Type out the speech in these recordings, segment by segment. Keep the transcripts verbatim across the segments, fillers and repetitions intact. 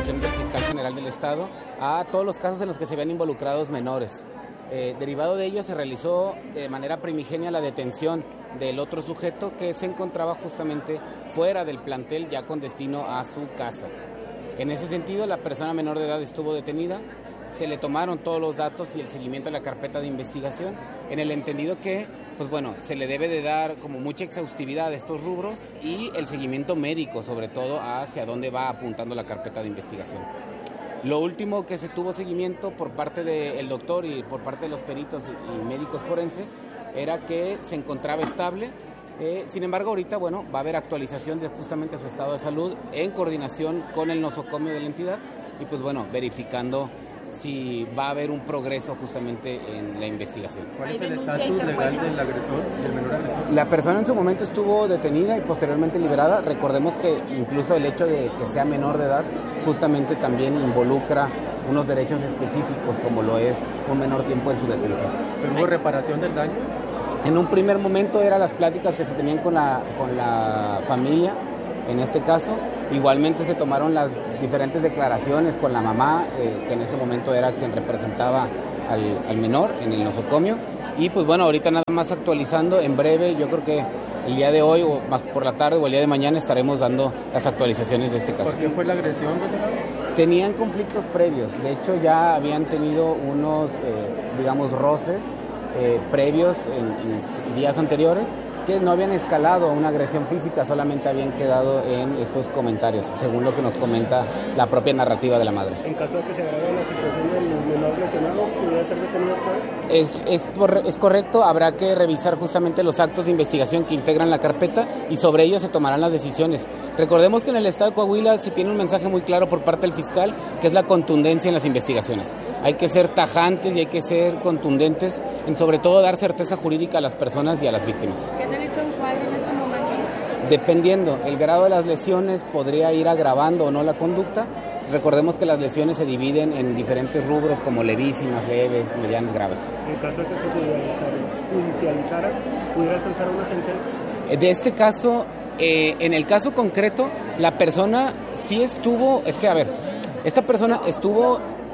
investigaciones del fiscal general del Estado a todos los casos en los que se habían involucrados menores. Eh, derivado de ello se realizó de manera primigenia la detención del otro sujeto que se encontraba justamente fuera del plantel ya con destino a su casa. En ese sentido, la persona menor de edad estuvo detenida, se le tomaron todos los datos y el seguimiento de la carpeta de investigación, en el entendido que, pues bueno, se le debe de dar como mucha exhaustividad a estos rubros y el seguimiento médico, sobre todo, hacia dónde va apuntando la carpeta de investigación. Lo último que se tuvo seguimiento por parte del doctor y por parte de los peritos y médicos forenses era que se encontraba estable. Eh, sin embargo, ahorita, bueno, va a haber actualización de justamente su estado de salud en coordinación con el nosocomio de la entidad y, pues bueno, verificando si va a haber un progreso justamente en la investigación. ¿Cuál es el estatus legal del agresor, del menor agresor? La persona en su momento estuvo detenida y posteriormente liberada. Recordemos que incluso el hecho de que sea menor de edad justamente también involucra unos derechos específicos como lo es un menor tiempo en su detención. ¿Pero hubo reparación del daño? En un primer momento eran las pláticas que se tenían con la, con la familia, en este caso. Igualmente se tomaron las diferentes declaraciones con la mamá, eh, que en ese momento era quien representaba al, al menor en el nosocomio. Y pues bueno, ahorita nada más actualizando, en breve, yo creo que el día de hoy o más por la tarde o el día de mañana estaremos dando las actualizaciones de este caso. ¿Por qué fue la agresión, doctor? Tenían conflictos previos, de hecho ya habían tenido unos, eh, digamos, roces eh, previos en, en días anteriores, que no habían escalado a una agresión física, solamente habían quedado en estos comentarios, según lo que nos comenta la propia narrativa de la madre. En caso de que se agrave la situación del menor lesionado, ¿podría ser detenido otra vez? Es, es, por, es correcto, habrá que revisar justamente los actos de investigación que integran la carpeta y sobre ello se tomarán las decisiones. Recordemos que en el estado de Coahuila se tiene un mensaje muy claro por parte del fiscal, que es la contundencia en las investigaciones. Hay que ser tajantes y hay que ser contundentes en sobre todo dar certeza jurídica a las personas y a las víctimas. ¿Qué delito encuadra en este momento? Dependiendo, el grado de las lesiones podría ir agravando o no la conducta. Recordemos que las lesiones se dividen en diferentes rubros como levísimas, leves, medianas, graves. En caso de que se judicializara, ¿pudiera alcanzar una sentencia? De este caso, eh, en el caso concreto, la persona sí estuvo, es que a ver, esta persona estuvo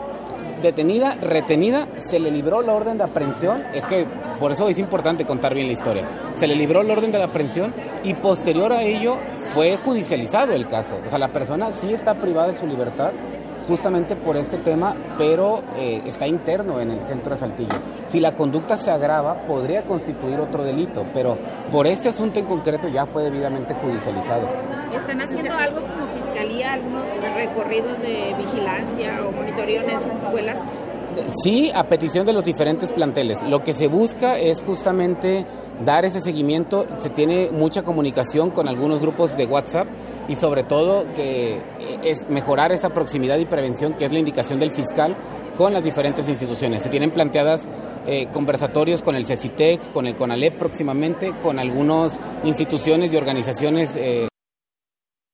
detenida, retenida, se le libró la orden de aprehensión, es que por eso es importante contar bien la historia, se le libró la orden de la aprehensión y posterior a ello fue judicializado el caso, o sea, la persona sí está privada de su libertad justamente por este tema, pero eh, está interno en el centro de Saltillo. Si la conducta se agrava, podría constituir otro delito, pero por este asunto en concreto ya fue debidamente judicializado. ¿Están haciendo algo como fiscalía, algunos recorridos de vigilancia o monitoreo en esas escuelas? Sí, a petición de los diferentes planteles. Lo que se busca es justamente dar ese seguimiento. Se tiene mucha comunicación con algunos grupos de WhatsApp y sobre todo que es mejorar esa proximidad y prevención, que es la indicación del fiscal con las diferentes instituciones. Se tienen planteadas eh, conversatorios con el CECITEC, con el CONALEP próximamente, con algunas instituciones y organizaciones eh,